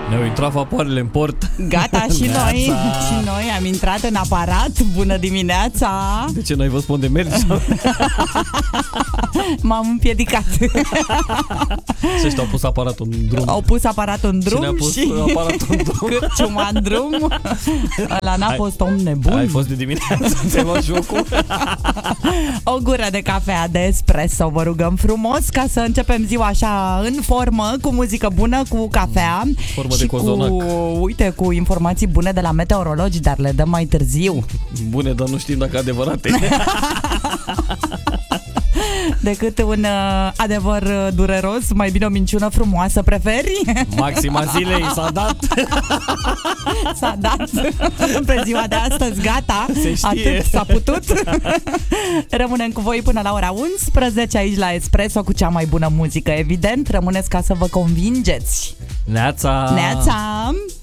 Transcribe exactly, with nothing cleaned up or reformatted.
Ne-au intrat vapoarele în port. Gata, și noi, și noi am intrat în aparat. Bună dimineața. De ce n-ai văzut pe unde mergi? M-am împiedicat. Și ăștia au pus aparatul în drum. Au pus aparatul în drum. Cine a pus și aparatul în drum? cârciuma în drum. Ăla n-a Ai, fost om nebun. Ai fost de dimineață. Ți-ai luat jocul. O gură de cafea de espresso, vă rugăm frumos, ca să începem ziua așa în formă, cu muzică bună, cu cafea. Formă și de cozonac. cu, uite, cu informații bune de la meteorologi, dar le dăm mai târziu. Bune, dar nu știm dacă adevărate. Decât un uh, adevăr uh, dureros, mai bine o minciună frumoasă, preferi? Maxima zilei s-a dat. S-a dat pe ziua de astăzi, gata. Se știe. Atât s-a putut. Rămânem cu voi până la ora unsprezece aici la Espresso cu cea mai bună muzică, evident. Rămâneți ca să vă convingeți. Neața. Neața.